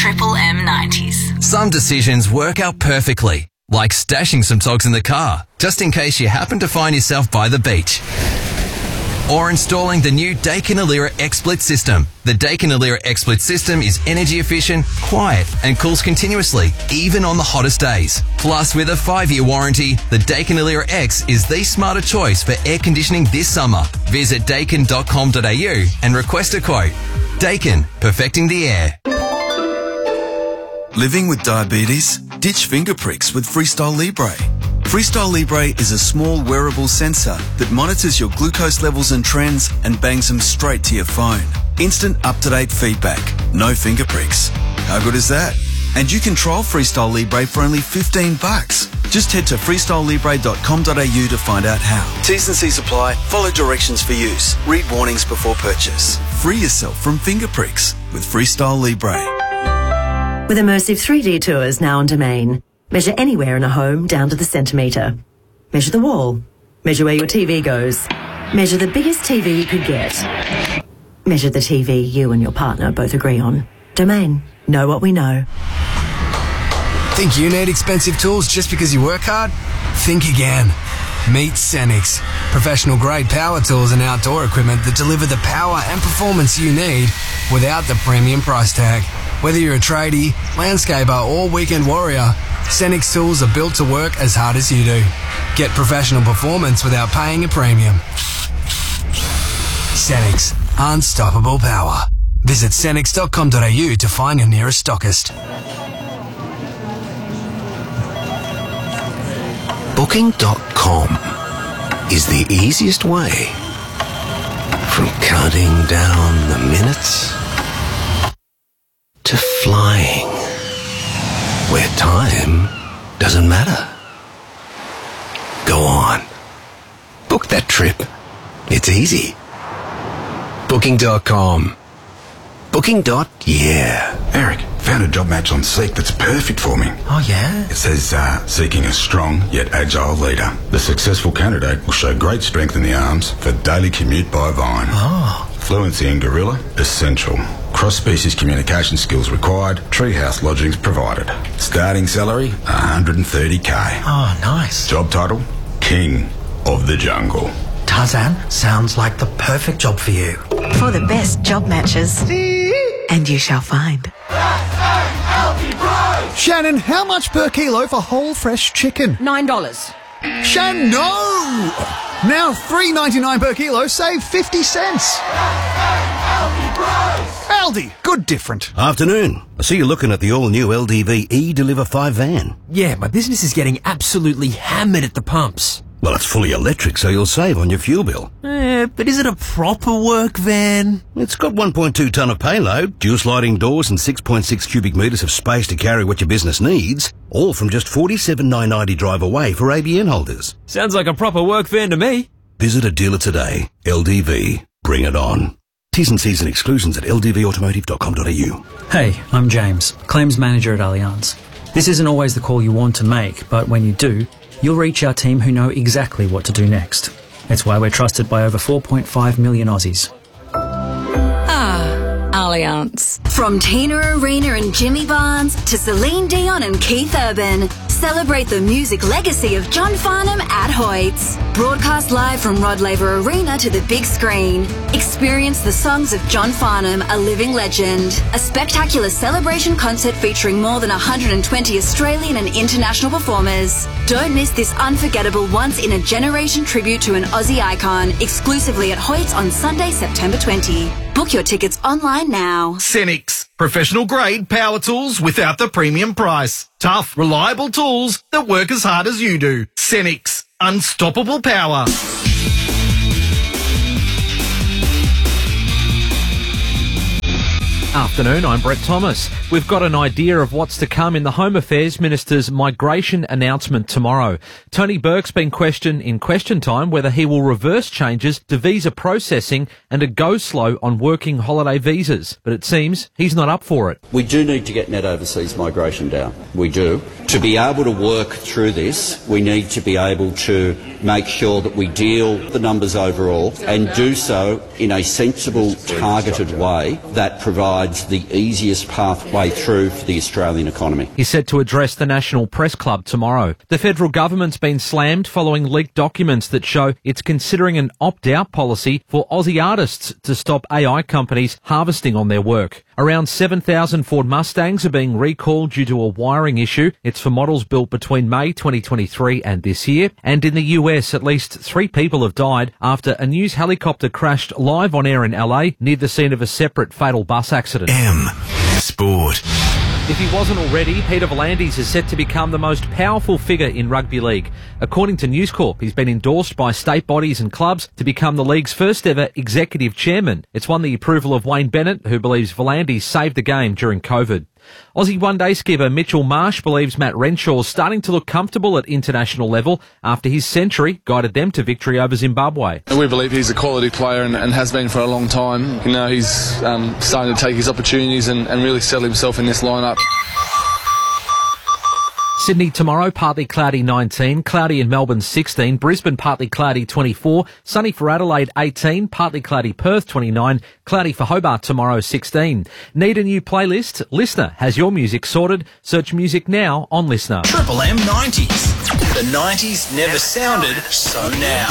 Triple M 90s. Some decisions work out perfectly, like stashing some togs in the car, just in case you happen to find yourself by the beach. Or installing the new Daikin Alira XSplit system. The Daikin Alira XSplit system is energy efficient, quiet, and cools continuously, even on the hottest days. Plus, with a 5-year warranty, the Daikin Alira X is the smarter choice for air conditioning this summer. Visit daikin.com.au and request a quote. Daikin, perfecting the air. Living with diabetes? Ditch finger pricks with Freestyle Libre. Freestyle Libre is a small wearable sensor that monitors your glucose levels and trends and bangs them straight to your phone. Instant up-to-date feedback. No finger pricks. How good is that? And you can trial Freestyle Libre for only $15. Just head to freestylelibre.com.au to find out how. T's and C's apply. Follow directions for use. Read warnings before purchase. Free yourself from finger pricks with Freestyle Libre. With immersive 3D tours now on Domain. Measure anywhere in a home down to the centimetre. Measure the wall. Measure where your TV goes. Measure the biggest TV you could get. Measure the TV you and your partner both agree on. Domain. Know what we know. Think you need expensive tools just because you work hard? Think again. Meet Cenix. Professional grade power tools and outdoor equipment that deliver the power and performance you need without the premium price tag. Whether you're a tradie, landscaper or weekend warrior, Cenix tools are built to work as hard as you do. Get professional performance without paying a premium. Cenix. Unstoppable power. Visit cenix.com.au to find your nearest stockist. Booking.com is the easiest way from counting down the minutes to flying where time doesn't matter. Go on. Book that trip. It's easy. Booking.com. Booking.yeah. Eric, found a job match on Seek that's perfect for me. Oh, yeah? It says, seeking a strong yet agile leader. The successful candidate will show great strength in the arms for daily commute by Vine. Oh. Fluency in Gorilla, essential. Cross-species communication skills required. Treehouse lodgings provided. Starting salary, $130K. Oh, nice. Job title, King of the Jungle. Tarzan, sounds like the perfect job for you. For the best job matches. And you shall find. Shannon, how much per kilo for whole fresh chicken? $9. Shannon, no! Now $3.99 per kilo, save 50 cents. Aldi, good different. Afternoon. I see you're looking at the all-new LDV E-Deliver 5 van. Yeah, my business is getting absolutely hammered at the pumps. Well, it's fully electric, so you'll save on your fuel bill. But is it a proper work van? It's got 1.2 tonne of payload, dual sliding doors and 6.6 cubic metres of space to carry what your business needs, all from just $47,990 drive away for ABN holders. Sounds like a proper work van to me. Visit a dealer today. LDV. Bring it on. T's and C's and exclusions at ldvautomotive.com.au. Hey, I'm James, claims manager at Allianz. This isn't always the call you want to make, but when you do, you'll reach our team who know exactly what to do next. It's why we're trusted by over 4.5 million Aussies. Allianz. From Tina Arena and Jimmy Barnes to Celine Dion and Keith Urban, celebrate the music legacy of John Farnham at Hoyts. Broadcast live from Rod Laver Arena to the big screen. Experience the songs of John Farnham, a living legend. A spectacular celebration concert featuring more than 120 Australian and international performers. Don't miss this unforgettable once-in-a-generation tribute to an Aussie icon, exclusively at Hoyts on Sunday, September 20. Book your tickets online now. Cenix. Professional grade power tools without the premium price. Tough, reliable tools that work as hard as you do. Cenix. Unstoppable power. Afternoon, I'm Brett Thomas. We've got an idea of what's to come in the Home Affairs Minister's migration announcement tomorrow. Tony Burke's been questioned in Question Time whether he will reverse changes to visa processing and a go slow on working holiday visas. But it seems he's not up for it. We do need to get net overseas migration down. We do. To be able to work through this, we need to be able to make sure that we deal the numbers overall and do so in a sensible, targeted way that provides provides the easiest pathway through for the Australian economy. He's set to address the National Press Club tomorrow. The federal government's been slammed following leaked documents that show it's considering an opt-out policy for Aussie artists to stop AI companies harvesting on their work. Around 7,000 Ford Mustangs are being recalled due to a wiring issue. It's for models built between May 2023 and this year. And in the US, at least 3 people have died after a news helicopter crashed live on air in LA near the scene of a separate fatal bus accident. Sport. If he wasn't already, Peter V'landys is set to become the most powerful figure in rugby league. According to News Corp, he's been endorsed by state bodies and clubs to become the league's first ever executive chairman. It's won the approval of Wayne Bennett, who believes V'landys saved the game during COVID. Aussie one-day skipper Mitchell Marsh believes Matt Renshaw's starting to look comfortable at international level after his century guided them to victory over Zimbabwe. We believe he's a quality player and has been for a long time. You know, he's starting to take his opportunities and really settle himself in this lineup. Sydney tomorrow, partly cloudy 19, cloudy in Melbourne 16, Brisbane partly cloudy 24, sunny for Adelaide 18, partly cloudy Perth 29, cloudy for Hobart tomorrow 16. Need a new playlist? Listener has your music sorted. Search music now on Listener. Triple M 90s. The 90s never sounded so now.